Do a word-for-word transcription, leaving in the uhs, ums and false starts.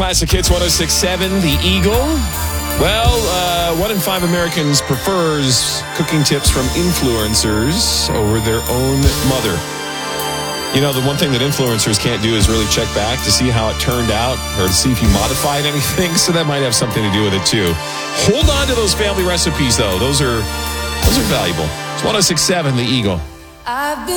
Classic Hits one oh six point seven, The Eagle. Well, uh, one in five Americans prefers cooking tips from influencers over their own mother. You know, the one thing that influencers can't do is really check back to see how it turned out or to see if you modified anything, so that might have something to do with it too. Hold on to those family recipes, though. Those are, those are valuable. It's one oh six point seven, The Eagle. I've been